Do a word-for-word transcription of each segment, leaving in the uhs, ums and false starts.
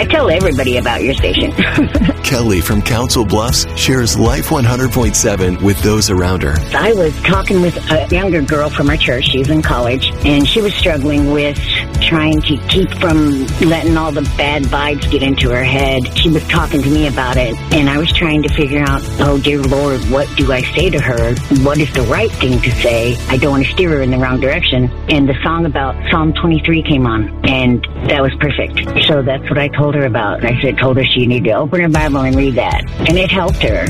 I tell everybody about your station. Kelly from Council Bluffs shares Life one hundred point seven with those around her. I was talking with a younger girl from our church. She's in college, and she was struggling with trying to keep from letting all the bad vibes get into her head. She was talking to me about it, and I was trying to figure out, oh, dear Lord, what do I say to her? What is the right thing to say? I don't want to steer her in the wrong direction. And the song about Psalm twenty-three came on, and that was perfect. So that's what I told her about. I said, told her she needed to open her Bible and read that, and it helped her.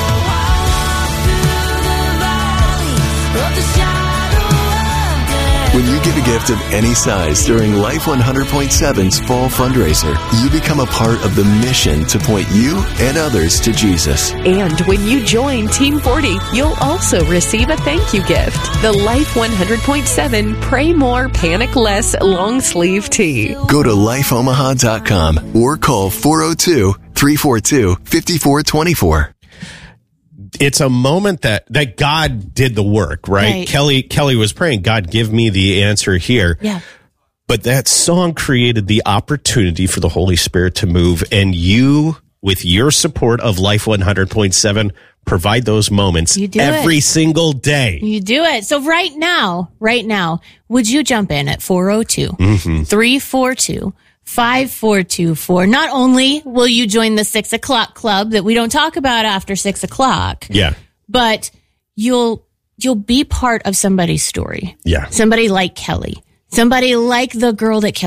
When you give a gift of any size during Life one hundred point seven's fall fundraiser, you become a part of the mission to point you and others to Jesus. And when you join Team forty, you'll also receive a thank you gift. The Life one hundred point seven Pray More, Panic Less long sleeve tee. Go to life omaha dot com or call four oh two, three four two, five four two four. It's a moment that, that God did the work, right? Right. Kelly, Kelly was praying, God, give me the answer here. Yeah. But that song created the opportunity for the Holy Spirit to move. And you, with your support of Life one hundred point seven, provide those moments You do every it. single day. You do it. So right now, right now, would you jump in at four oh two, three four two, five four two four? Not only will you join the six o'clock club that we don't talk about after six o'clock, Yeah. but you'll you'll be part of somebody's story. Yeah. Somebody like Kelly. Somebody like the girl that Kelly